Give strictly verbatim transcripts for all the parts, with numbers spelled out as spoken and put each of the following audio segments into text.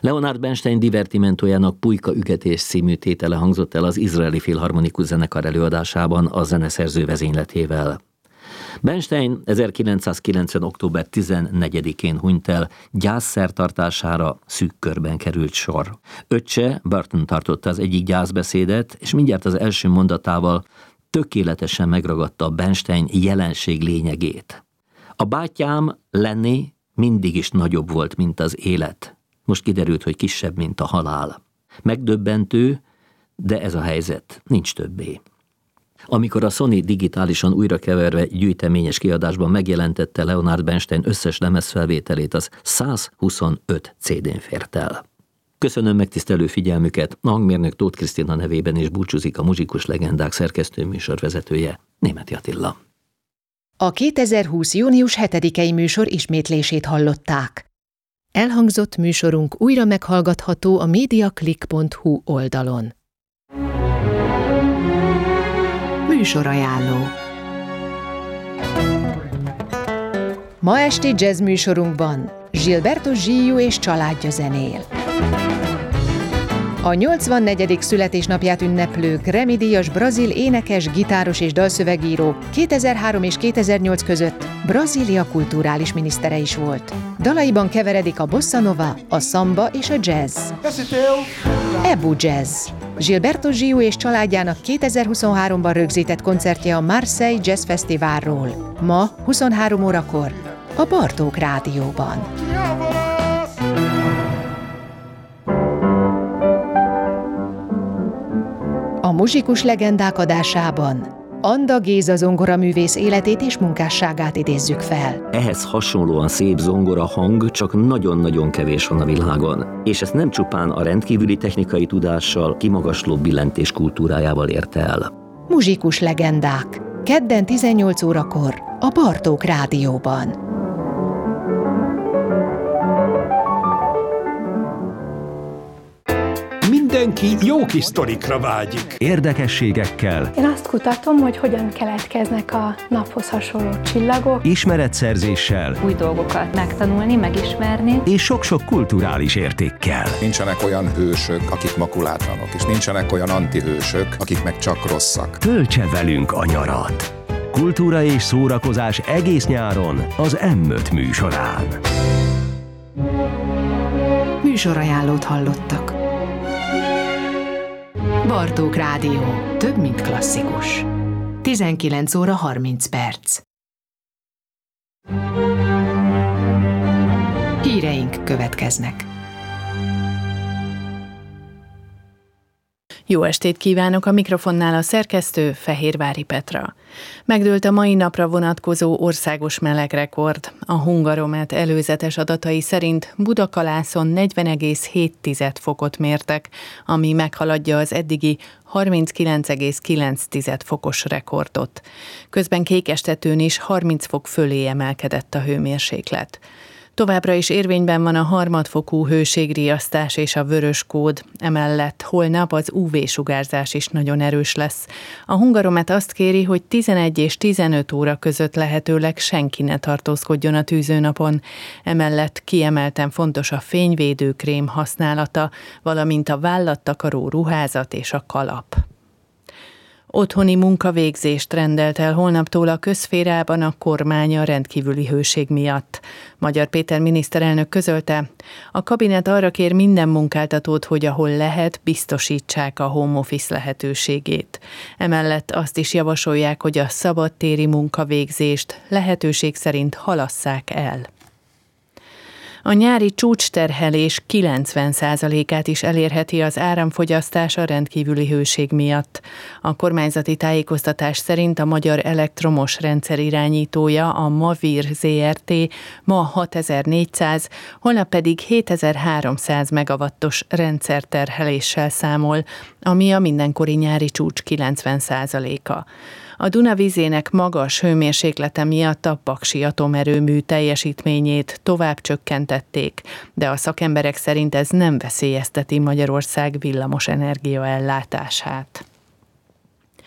Leonard Bernstein divertimentójának Pulyka ügetés című tétele hangzott el az Izraeli Filharmonikus Zenekar előadásában a zeneszerző vezényletével. Bernstein ezerkilencszázkilencven. október tizennegyedikén hunyt el, gyászszertartására szűk körben került sor. Öccse, Burton tartotta az egyik gyászbeszédet, és mindjárt az első mondatával tökéletesen megragadta Bernstein jelenség lényegét. A bátyám, Lenny, mindig is nagyobb volt, mint az élet. Most kiderült, hogy kisebb, mint a halál. Megdöbbentő, de ez a helyzet nincs többé. Amikor a Sony digitálisan újrakeverve gyűjteményes kiadásban megjelentette Leonard Bernstein összes lemezfelvételét, az százhuszonöt cé dén fért el. Köszönöm megtisztelő figyelmüket, a hangmérnök Tóth Krisztina nevében is búcsúzik a Muzsikus Legendák szerkesztő műsorvezetője, Németi Attila. A kétezer-húsz. június hetedikei műsor ismétlését hallották. Elhangzott műsorunk újra meghallgatható a mediaclick pont hu oldalon. Műsorajánló. Ma esti jazz műsorunkban Gilberto Gil és családja zenél. A nyolcvannegyedik születésnapját ünneplő Grammy-díjas brazil énekes, gitáros és dalszövegíró kétezer-három és kétezer-nyolc között Brazília kulturális minisztere is volt. Dalaiban keveredik a bossa nova, a szamba és a jazz. Ebu Jazz. Gilberto Gil és családjának kétezer-huszonháromban rögzített koncertje a Marseille Jazz Fesztiválról. Ma huszonhárom órakor a Bartók Rádióban. A Muzsikus Legendák adásában Anda Géza zongoraművész életét és munkásságát idézzük fel. Ehhez hasonlóan szép zongora hang csak nagyon-nagyon kevés van a világon, és ezt nem csupán a rendkívüli technikai tudással, kimagasló billentés kultúrájával érte el. Muzsikus Legendák. Kedden tizennyolc órakor a Bartók Rádióban. Mindenki jó kis sztorikra vágyik. Érdekességekkel. Én azt kutatom, hogy hogyan keletkeznek a naphoz hasonló csillagok. Ismeretszerzéssel. Új dolgokat megtanulni, megismerni. És sok-sok kulturális értékkel. Nincsenek olyan hősök, akik makulátlanok, és nincsenek olyan antihősök, akik meg csak rosszak. Töltse velünk a nyarat. Kultúra és szórakozás egész nyáron az em öt műsorán. Műsorajánlót hallottak. Bartók Rádió. Több, mint klasszikus. tizenkilenc óra harminc perc. Híreink következnek. Jó estét kívánok, a mikrofonnál a szerkesztő Fehérvári Petra. Megdőlt a mai napra vonatkozó országos melegrekord. A Hungaromet előzetes adatai szerint Budakalászon negyven egész hét fokot mértek, ami meghaladja az eddigi harminckilenc egész kilenc fokos rekordot. Közben Kékestetőn is harminc fok fölé emelkedett a hőmérséklet. Továbbra is érvényben van a harmadfokú hőségriasztás és a vörös kód, emellett holnap az ú vé-sugárzás is nagyon erős lesz. A Hungaromet azt kéri, hogy tizenegy és tizenöt óra között lehetőleg senki ne tartózkodjon a tűzőnapon. Emellett kiemelten fontos a fényvédőkrém használata, valamint a vállattakaró ruházat és a kalap. Otthoni munkavégzést rendelt el holnaptól a közszférában a kormány a rendkívüli hőség miatt. Magyar Péter miniszterelnök közölte, a kabinet arra kér minden munkáltatót, hogy ahol lehet, biztosítsák a home office lehetőségét. Emellett azt is javasolják, hogy a szabadtéri munkavégzést lehetőség szerint halasszák el. A nyári csúcsterhelés kilencven százalékát is elérheti az áramfogyasztás a rendkívüli hőség miatt. A kormányzati tájékoztatás szerint a Magyar Elektromos Rendszer irányítója, a Mavir zé er té ma hatezer-négyszáz, holnap pedig hétezer-háromszáz megawattos rendszerterheléssel számol, ami a mindenkori nyári csúcs kilencven százaléka. A Duna vízének magas hőmérséklete miatt a paksi atomerőmű teljesítményét tovább csökkentették, de a szakemberek szerint ez nem veszélyezteti Magyarország villamos energia ellátását.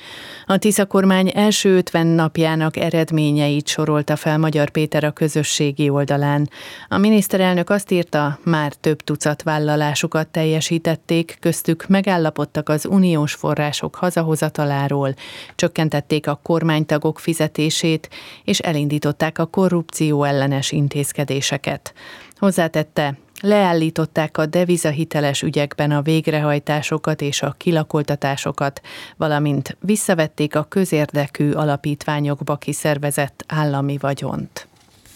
A Tisza kormány első ötven napjának eredményeit sorolta fel Magyar Péter a közösségi oldalán. A miniszterelnök azt írta, már több tucat vállalásukat teljesítették, köztük megállapodtak az uniós források hazahozataláról, csökkentették a kormánytagok fizetését, és elindították a korrupció ellenes intézkedéseket. Hozzátette, leállították a devizahiteles ügyekben a végrehajtásokat és a kilakoltatásokat, valamint visszavették a közérdekű alapítványokba kiszervezett állami vagyont.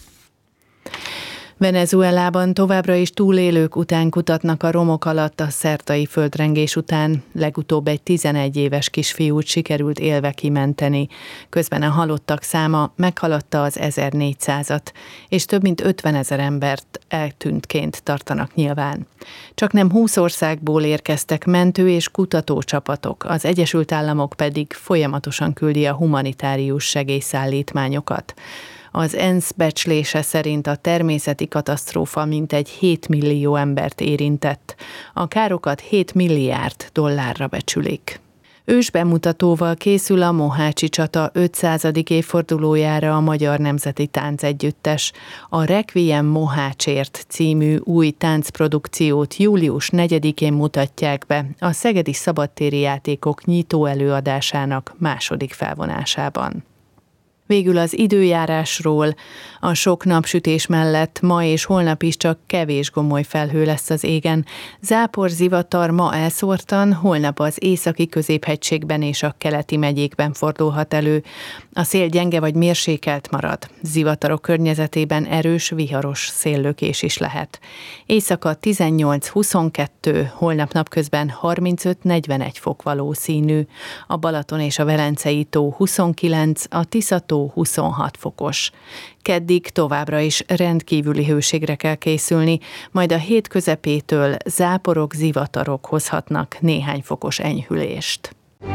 Venezuelában továbbra is túlélők után kutatnak a romok alatt a szertai földrengés után. Legutóbb egy tizenegy éves kisfiút sikerült élve kimenteni. Közben a halottak száma meghaladta az ezernégyszázat, és több mint ötvenezer embert eltűntként tartanak nyilván. Csaknem húsz országból érkeztek mentő- és kutatócsapatok, az Egyesült Államok pedig folyamatosan küldi a humanitárius segélyszállítmányokat. Az ENSZ becslése szerint a természeti katasztrófa mintegy hét millió embert érintett. A károkat hét milliárd dollárra becsülik. Ősbemutatóval készül a Mohácsi csata ötszázadik évfordulójára a Magyar Nemzeti Táncegyüttes. A Requiem Mohácsért című új táncprodukciót július negyedikén mutatják be a Szegedi Szabadtéri Játékok nyitó előadásának második felvonásában. Végül az időjárásról. A sok napsütés mellett ma és holnap is csak kevés gomoly felhő lesz az égen. Zápor, zivatar ma elszórtan, holnap az északi középhegységben és a keleti megyékben fordulhat elő. A szél gyenge vagy mérsékelt marad. Zivatarok környezetében erős, viharos széllökés is lehet. Éjszaka tizennyolc-huszonkettő, holnap napközben harmincöt-negyvenegy fok valószínű. A Balaton és a Velencei tó huszonkilenc, a Tisza-tó huszonhat fokos. Keddig továbbra is rendkívüli hőségre kell készülni, majd a hét közepétől záporok, zivatarok hozhatnak néhány fokos enyhülést.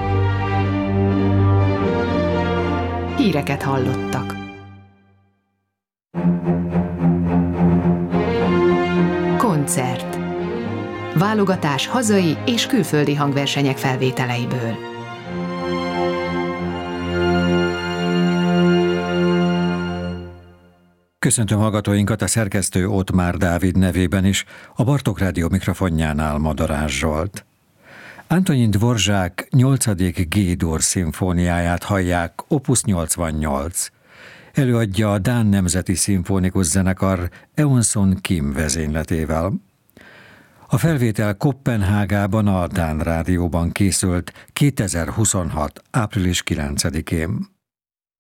Híreket hallottak. Koncert. Válogatás hazai és külföldi hangversenyek felvételeiből. Köszöntöm hallgatóinkat a szerkesztő Ottmár Dávid nevében is, a Bartók Rádió mikrofonjánál Madarás Zsolt. Antonin Dvorzsák nyolcadik G-dur szimfóniáját hallják, opus nyolcvannyolc. Előadja a Dán Nemzeti Szimfonikus Zenekar Eunson Kim vezényletével. A felvétel Koppenhágában a Dán Rádióban készült kétezer-huszonhat. április kilencedikén.